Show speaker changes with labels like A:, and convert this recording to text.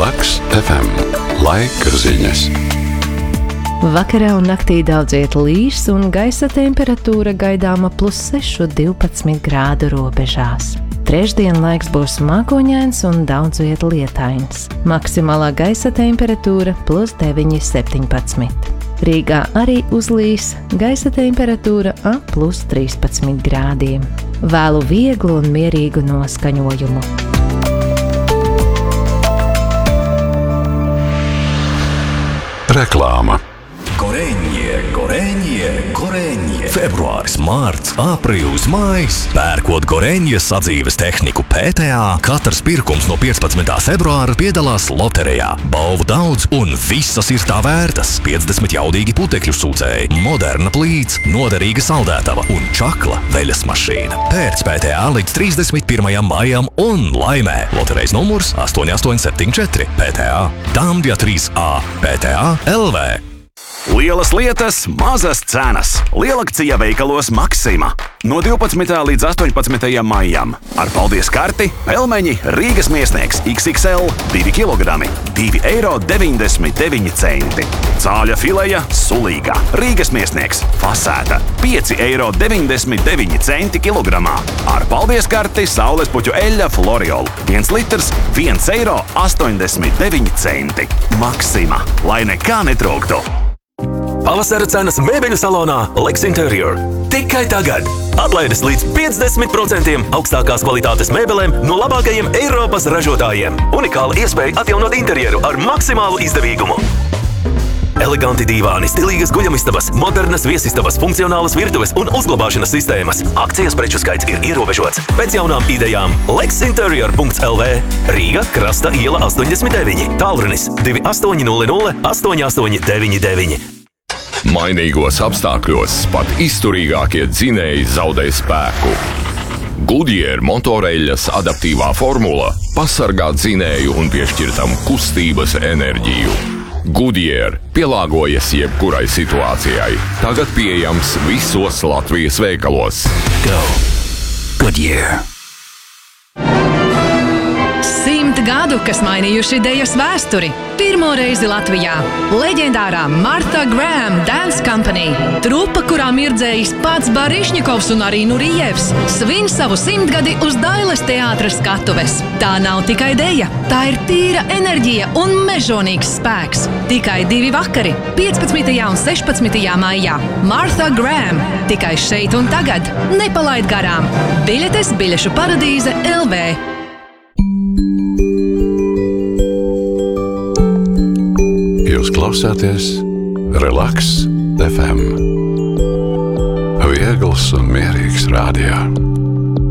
A: Relaks FM. Laika ziņas.
B: Vakarā un naktī daudz iet līs un gaisa temperatūra gaidāma +6, 12 grādu robežās. Trešdien laiks būs mākoņains un daudz viet lietains. Maksimālā gaisa temperatūra +9, 17. Rīgā arī uzlīs, gaisa temperatūra ap +13 grādiem. Vēlu vieglu un mierīgu noskaņojumu.
A: Reklāma.
C: Goreņie. Februāris, mārts, aprīlis, maijs. Pērkot Goreņie sadzīves tehniku PTA, katrs pirkums no 15. februāra piedalās loterijā. Balvu daudz un visas ir tā vērtas. 50 jaudīgi putekļu sūcēji, moderna plīts, noderīga saldētava un čakla veļas mašīna. Pērc PTA līdz 31. maijam un laimē. Loterejas numurs 8874 PTA. Dambja 3A PTA LV.
D: Lielas lietas, mazas cenas. Lielakcija veikalos Maksima. No 12. līdz 18. maijam. Ar paldies karti pelmeņi Rīgas Miesnieks XXL 2 kg, 2,99 €. Cāļa fileja sulīga. Rīgas Miesnieks fasēta 5,99 € kilogramā. Ar paldies karti saulespuķu eļļa Floriol 1 litrs 1,89 €. Maksima, lai nekā netrūktu.
E: Pavasara cenas mēbeļu salonā Lex Interior. Tikai tagad! Atlaides līdz 50% augstākās kvalitātes mēbelēm no labākajiem Eiropas ražotājiem. Unikāla iespēja atjaunot interjeru ar maksimālu izdevīgumu. Eleganti divāni, stilīgas guļamistabas, modernas viesistabas, funkcionālas virtuves un uzglabāšanas sistēmas. Akcijas preču skaits ir ierobežots. Pēc jaunām idejām lexinterior.lv. Rīga, Krasta iela 89. Tālrunis 2800 8899.
F: Mainīgos apstākļos pat izturīgākie dzinēji zaudē spēku. Goodyear motoreļļas adaptīvā formula pasargā dzinēju un piešķir tam kustības enerģiju. Goodyear pielāgojas jebkurai situācijai. Tagad pieejams visos Latvijas veikalos.
C: Go Goodyear.
G: 100 gadu, kas mainījuši idejas vēsturi. Pirmo reizi Latvijā. Leģendārā Martha Graham Dance Company. Trupa, kurā mirdzējis pats Barišņikovs un arī Nurijevs, svin savu 100-gadi uz Dailes teātra skatuves. Tā nav tikai deja, tā ir tīra enerģija un mežonīgs spēks. Tikai 2 vakari, 15. un 16. maijā. Martha Graham. Tikai šeit un tagad. Nepalaid garām. Biļetes Biļešu paradīze LV.
A: Jūs klausāties Relaks FM. Viegls un mierīgs radio.